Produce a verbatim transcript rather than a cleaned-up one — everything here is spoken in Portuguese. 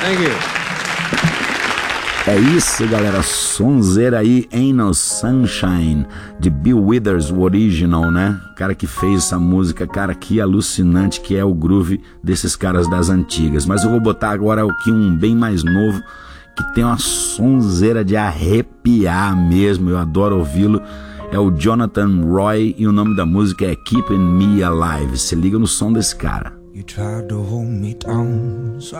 Thank you. É isso, galera, sonzeira aí, Ain't No Sunshine, de Bill Withers, o original, né? O cara que fez essa música, cara, que alucinante que é o groove desses caras das antigas. Mas eu vou botar agora aqui um bem mais novo, que tem uma sonzeira de arrepiar mesmo, eu adoro ouvi-lo. É o Jonathan Roy e o nome da música é Keeping Me Alive. Se liga no som desse cara. You tried to hold me down, so